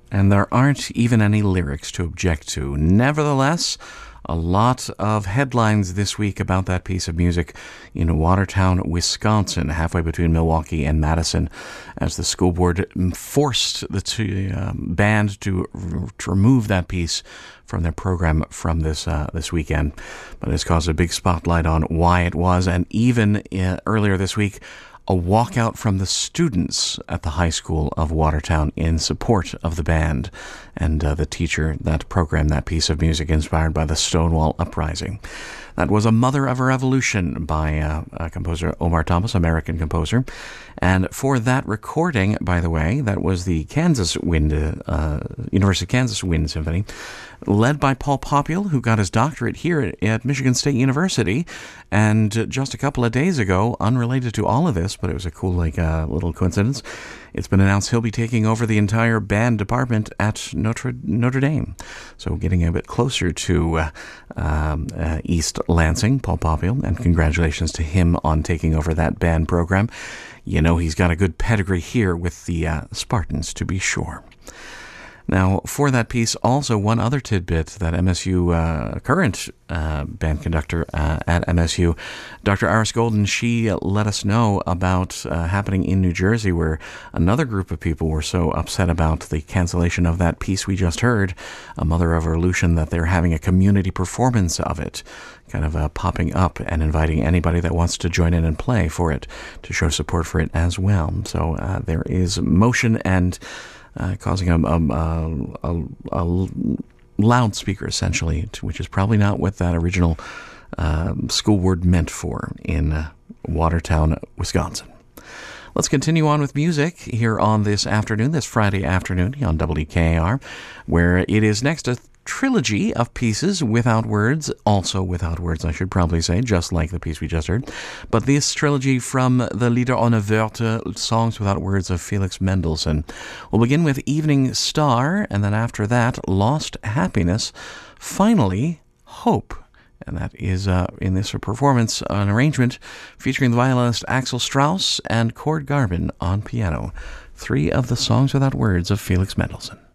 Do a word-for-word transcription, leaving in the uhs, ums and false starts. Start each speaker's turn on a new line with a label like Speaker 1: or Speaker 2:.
Speaker 1: And there aren't even any lyrics to object to. Nevertheless, a lot of headlines this week about that piece of music in Watertown, Wisconsin, halfway between Milwaukee and Madison, as the school board forced the two, uh, band to, to remove that piece from their program from this uh, this weekend. But it's caused a big spotlight on why it was, and even uh, earlier this week, a walkout from the students at the high school of Watertown in support of the band and uh, the teacher that programmed that piece of music inspired by the Stonewall Uprising. That was A Mother of a Revolution by uh, uh, composer Omar Thomas, American composer. And for that recording, by the way, that was the Kansas Wind, uh, University of Kansas Wind Symphony, led by Paul Popiel, who got his doctorate here at, at Michigan State University. And uh, just a couple of days ago, unrelated to all of this, but it was a cool like uh, little coincidence, it's been announced he'll be taking over the entire band department at Notre Notre Dame. So getting a bit closer to uh, um, uh, East Lansing, Paul Popiel, and congratulations to him on taking over that band program. You know he's got a good pedigree here with the uh, Spartans, to be sure. Now, for that piece, also one other tidbit that M S U, uh, current uh, band conductor uh, at M S U, Doctor Iris Golden, she let us know about uh, happening in New Jersey, where another group of people were so upset about the cancellation of that piece we just heard, A Mother of a Revolution, that they're having a community performance of it, kind of uh, popping up and inviting anybody that wants to join in and play for it to show support for it as well. So uh, there is motion and Uh, causing a, a, a, a loudspeaker, essentially, to, which is probably not what that original uh, school board meant for in uh, Watertown, Wisconsin. Let's continue on with music here on this afternoon, this Friday afternoon on W K A R, where it is next a trilogy of pieces without words, also without words, I should probably say, just like the piece we just heard. But this trilogy from the Lieder ohne Wörter, Songs Without Words of Felix Mendelssohn. We'll begin with Evening Star, and then after that, Lost Happiness. Finally, Hope. And that is, uh, in this performance, an arrangement featuring the violinist Axel Strauss and Cord Garbin on piano. Three of the Songs Without Words of Felix Mendelssohn.